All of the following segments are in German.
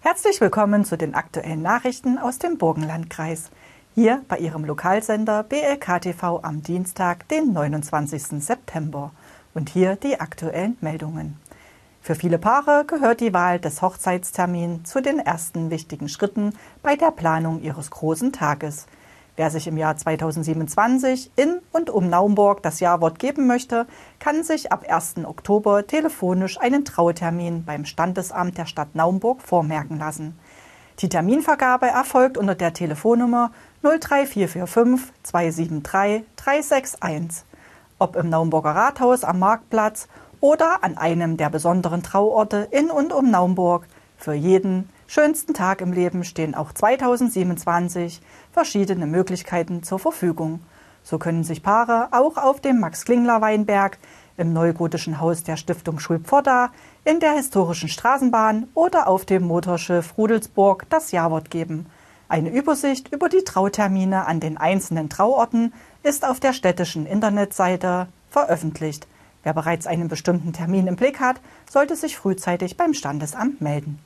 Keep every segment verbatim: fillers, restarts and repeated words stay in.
Herzlich willkommen zu den aktuellen Nachrichten aus dem Burgenlandkreis. Hier bei Ihrem Lokalsender B L K T V am Dienstag, den neunundzwanzigsten September. Und hier die aktuellen Meldungen. Für viele Paare gehört die Wahl des Hochzeitstermins zu den ersten wichtigen Schritten bei der Planung ihres großen Tages. Wer sich im Jahr zweitausendsiebenundzwanzig in und um Naumburg das Ja-Wort geben möchte, kann sich ab ersten Oktober telefonisch einen Trautermin beim Standesamt der Stadt Naumburg vormerken lassen. Die Terminvergabe erfolgt unter der Telefonnummer null drei vier vier fünf zwei sieben drei drei sechs eins. Ob im Naumburger Rathaus am Marktplatz oder an einem der besonderen Trauorte in und um Naumburg, für jeden schönsten Tag im Leben stehen auch zweitausendsiebenundzwanzig verschiedene Möglichkeiten zur Verfügung. So können sich Paare auch auf dem Max-Klingler-Weinberg, im neugotischen Haus der Stiftung Schulpforta, in der historischen Straßenbahn oder auf dem Motorschiff Rudelsburg das Ja-Wort geben. Eine Übersicht über die Trautermine an den einzelnen Trauorten ist auf der städtischen Internetseite veröffentlicht. Wer bereits einen bestimmten Termin im Blick hat, sollte sich frühzeitig beim Standesamt melden.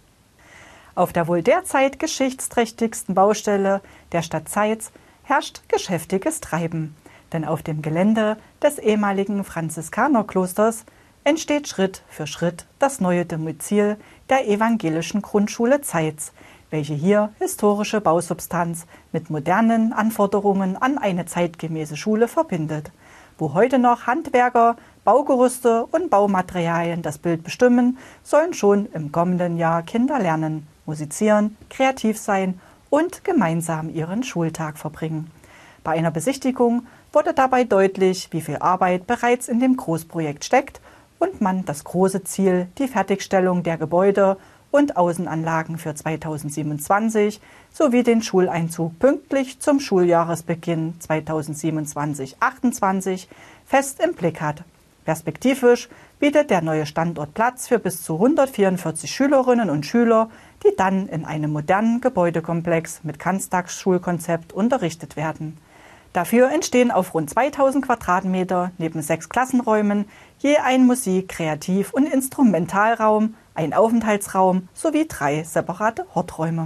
Auf der wohl derzeit geschichtsträchtigsten Baustelle der Stadt Zeitz herrscht geschäftiges Treiben. Denn auf dem Gelände des ehemaligen Franziskanerklosters entsteht Schritt für Schritt das neue Domizil der evangelischen Grundschule Zeitz, welche hier historische Bausubstanz mit modernen Anforderungen an eine zeitgemäße Schule verbindet, wo heute noch Handwerker, Baugerüste und Baumaterialien das Bild bestimmen, sollen schon im kommenden Jahr Kinder lernen, musizieren, kreativ sein und gemeinsam ihren Schultag verbringen. Bei einer Besichtigung wurde dabei deutlich, wie viel Arbeit bereits in dem Großprojekt steckt und man das große Ziel, die Fertigstellung der Gebäude und Außenanlagen für zweitausendsiebenundzwanzig sowie den Schuleinzug pünktlich zum Schuljahresbeginn zweitausendsiebenundzwanzig achtundzwanzig fest im Blick hat. Perspektivisch bietet der neue Standort Platz für bis zu hundertvierundvierzig Schülerinnen und Schüler, die dann in einem modernen Gebäudekomplex mit Ganztagsschulkonzept unterrichtet werden. Dafür entstehen auf rund zweitausend Quadratmeter neben sechs Klassenräumen je ein Musik-, Kreativ- und Instrumentalraum, ein Aufenthaltsraum sowie drei separate Horträume.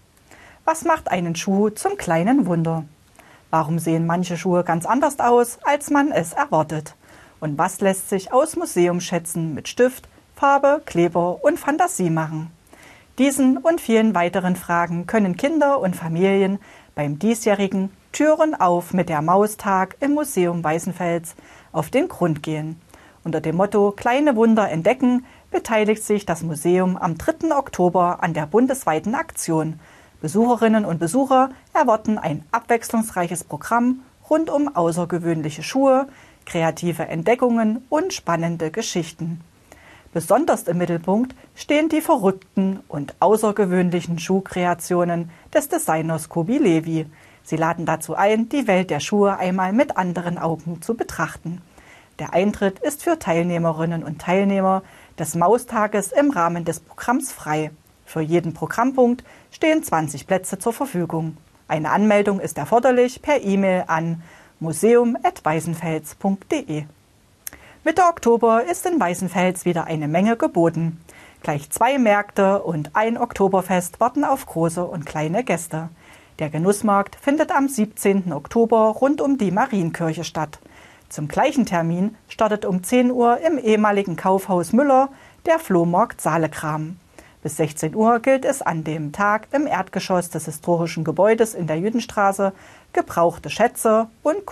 Was macht einen Schuh zum kleinen Wunder? Warum sehen manche Schuhe ganz anders aus, als man es erwartet? Und was lässt sich aus Museumsschätzen mit Stift, Farbe, Kleber und Fantasie machen? Diesen und vielen weiteren Fragen können Kinder und Familien beim diesjährigen Türen auf mit der Maustag im Museum Weißenfels auf den Grund gehen. Unter dem Motto Kleine Wunder entdecken beteiligt sich das Museum am dritten Oktober an der bundesweiten Aktion. Besucherinnen und Besucher erwarten ein abwechslungsreiches Programm rund um außergewöhnliche Schuhe, kreative Entdeckungen und spannende Geschichten. Besonders im Mittelpunkt stehen die verrückten und außergewöhnlichen Schuhkreationen des Designers Kobi Levi. Sie laden dazu ein, die Welt der Schuhe einmal mit anderen Augen zu betrachten. Der Eintritt ist für Teilnehmerinnen und Teilnehmer des Maustages im Rahmen des Programms frei. Für jeden Programmpunkt stehen zwanzig Plätze zur Verfügung. Eine Anmeldung ist erforderlich per E-Mail an museum at weißenfels punkt de. Mitte Oktober ist in Weißenfels wieder eine Menge geboten. Gleich zwei Märkte und ein Oktoberfest warten auf große und kleine Gäste. Der Genussmarkt findet am siebzehnten Oktober rund um die Marienkirche statt. Zum gleichen Termin startet um zehn Uhr im ehemaligen Kaufhaus Müller der Flohmarkt Saalekram. Bis sechzehn Uhr gilt es an dem Tag im Erdgeschoss des historischen Gebäudes in der Jüdenstraße gebrauchte Schätze und